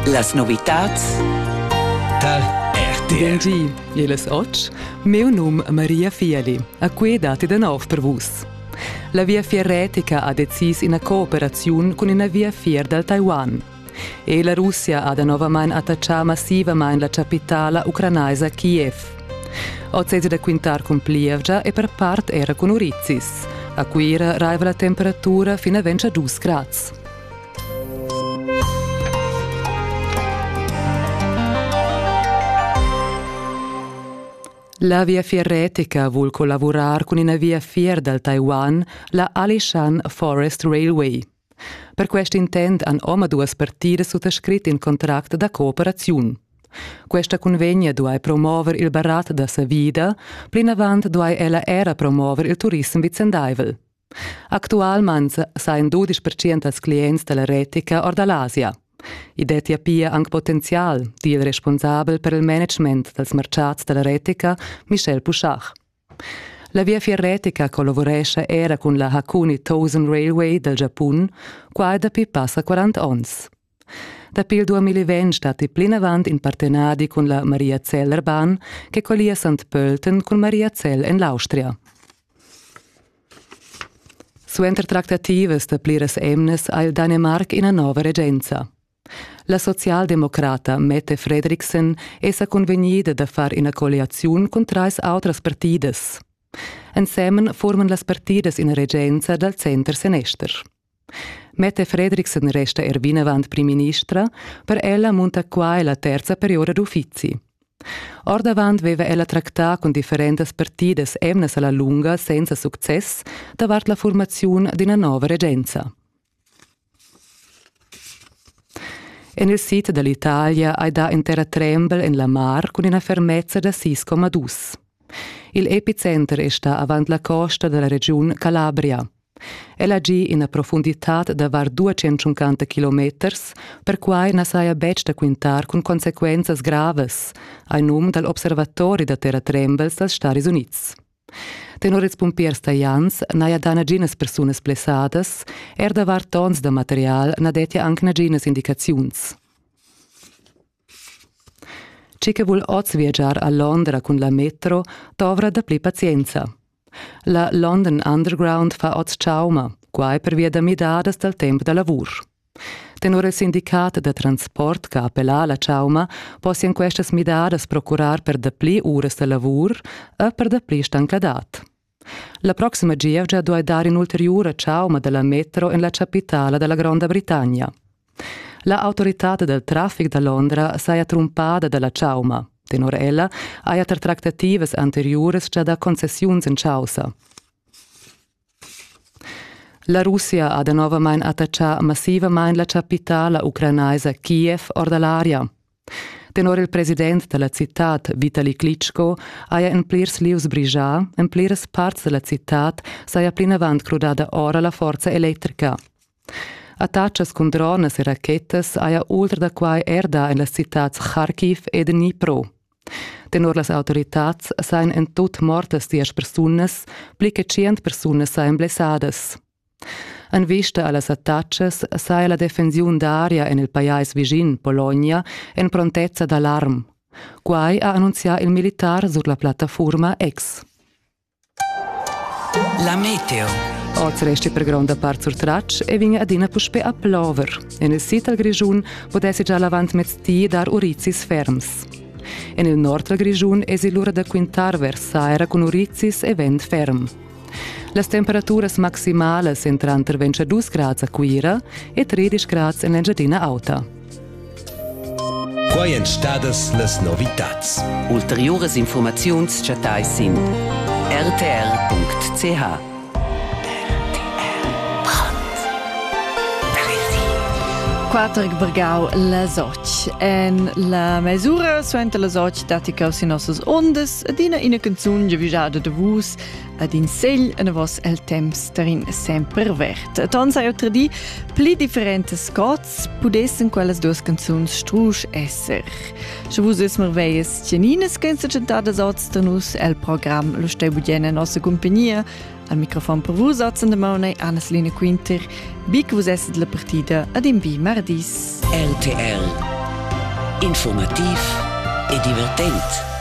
Las novitats da RTR. Buongiorno, io les oggi. Meu nome è Maria Fieli, a cui dati da nov per vos. La via fierretica ha deciso in cooperazione con una via fier del Taiwan. E la Russia ha da novamente attacciato massivamente la capitale ucraina Kiev. Oggi da quintar con Plievgia e per parte era con Urizis, a cui arriva la temperatura fino a 22 gradi. La via fierretica vuol collaborare con una via fier del Taiwan, la Alishan Forest Railway. Per questo intent hanno due partite sottoscritte in contratto da cooperazione. Questa convegna deve promuovere il barat da sa vida, plin avant deve ella era promuovere il turismo vicendaivel. Attualmente sain 12% als clients della retica or dall'Asia. Ideti appia anche potenzial, di il responsabile per il management dels mercats della retica, Michel Pouchach. La via fierretica collaboresce era con la Hakone Tousen Railway del Giappun, qua da pi passa 40 anni. Da il 2020 stati plin avant in partenadi con la Maria Zeller Bahn, che collia St. Pölten con Maria Zell in l'Austria. Suenter tractatives da plires emnes ha il Danemark in una nuova regenza. La socialdemocrata Mette Frederiksen è convegnida da far una coalizione con 3 altre partides. Insieme formano le partides in regenza dal center-senester. Mette Frederiksen resta vinavant prime-ministra, per ella monta qua la terza periodo d'uffizi. Or davant veva ella tractà con differenti partides emnes alla lunga senza success davart la formazione di una nuova regenza. En il sito dell'Italia ha da in terra trembel in la mar con una fermezza da 6,2. Il epicenter sta avant la costa della regione Calabria. Ella agì in una profondità da var 250 km, per cui non si bec da quintar con conseguenze graves, a nome dell'Observatorio da terra trembels dels Stati Units. Tenor ils pompiers taians n'ha da naginas personas blessadas, da var tons de material na detja anche naginas indicaziuns. Ciche vuol oz viaggiar a Londra con la metro, dovra da pli pazienza. La London Underground fa oz ciauma, quai per via da midadas del tempo da lavur. Tenor il sindicat de transport che appella la ciauma, possian questas midadas procurar per da pli ures de lavur e per da pli stancadat. La prossima gievgia deve dare un'ulteriore ciauma della metro in la capitale della Grande Bretagna. La autorità del traffico da Londra si è trumpata della ciauma. Tenor ella ha tra trattatives anteriores già da concessioni in causa. La Russia ha da novamente attacciato massivamente la capitale ucraina Kiev or dall'aria. Tenor il presidente della città, Vitali Klitschko, ha in plirs lius brigià, in plirs parts della città, si è plin avant crudada ora la forza elettrica. Attaccias con drones e rachetes ha oltre da quai erda in la città Kharkiv e Dnipro. Tenor las autoritats sain in tot mortes 10 personas, pli che 100 personas sain blessadas. In vista allas attacces sai la defensione d'aria in il paese vicin, Polonia, in prontezza d'allarm. Quai ha annunziato il militare sulla piattaforma X. La meteo. Oggi resti per grande parte sur traccia e vinga adina puspe a plover. In il sito al Grigiun potessi già l'avant mezz'ti dar urizis ferms. In il nord del Grigiun esi l'ora da quintar versaira con urizis e vent ferm. Las temperaturas maximales entran tra 22 gradi a Quira e 13 gradi in l'Engiadina Alta. Quai en stadas las novitats. Ulteriores informaziuns chatai sin rtr.ch. Quattro Bergau las 8. En la mesura suenta las 8 dati caus in nossas ondas ad ina canzun giavigiada de vus ad in segl a vos el temps darin sempre vert. Ton sai otra di pli differentes gots pudessen quellas duas canzuns strusch esser. Se vus es merveies cianines kensa centadas ots tenus el program lo stai budiena nossa compagnia. Al microfon per vus otzen de Monei, Anneslina Quinter, bic vus esset la partida ad in bi mardis. RTR Informativ e divertent.